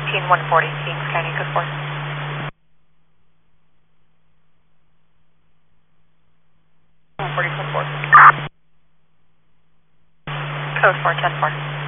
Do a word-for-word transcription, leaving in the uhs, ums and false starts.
eighteen one forty, Team scanning code four. one forty, code four. Code four, ten four.